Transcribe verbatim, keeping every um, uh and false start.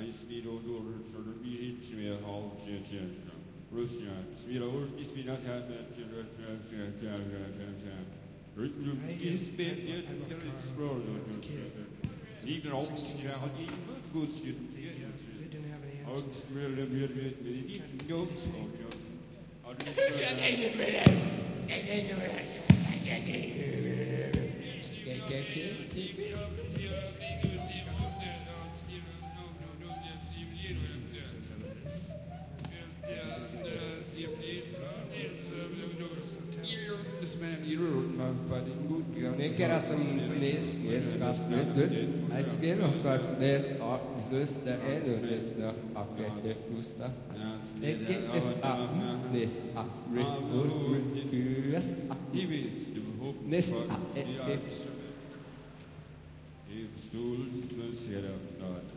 Nekerasem nis yes kas nis dut asken of cards nis art nis the end nis the akete usta Eke is a nis a re ur kus a nis a e e